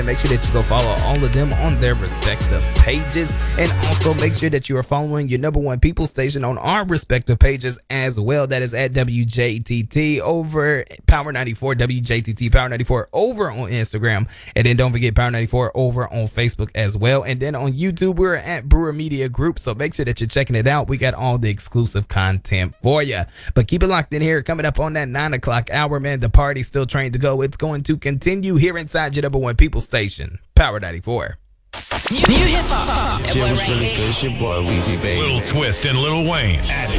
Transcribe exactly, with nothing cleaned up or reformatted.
Make sure that you go follow all of them on their respective pages. And also make sure that you are following your number one people station on our respective pages as well. That is at W J T T over Power ninety-four, W J T T Power ninety-four over on Instagram. And then don't forget Power ninety-four over on Facebook as well. And then on YouTube, we're at Brewer Media Group. So make sure that you're checking it out. We got all the exclusive content for you. But keep it locked in here. Coming up on that nine o'clock hour, man, the party's still trying to go. It's going to continue here inside your number one people station, Power ninety-four. New hip hop. It's your boy Weezy, baby. Little Twist and Lil Wayne. Added.